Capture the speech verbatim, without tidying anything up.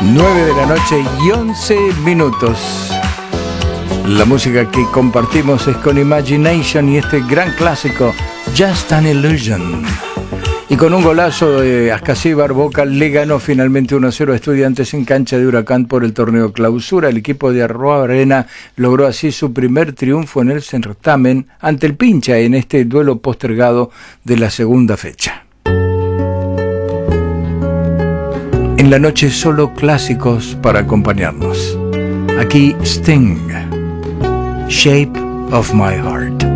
nueve de la noche y once minutos. La música que compartimos es con Imagination y este gran clásico, Just an Illusion. Y con un golazo de Ascasíbar, Boca le ganó finalmente uno a cero a Estudiantes en cancha de Huracán por el torneo Clausura. El equipo de Arruabarrena logró así su primer triunfo en el certamen ante el Pincha en este duelo postergado de la segunda fecha. En la noche solo clásicos para acompañarnos. Aquí Sting, Shape of My Heart.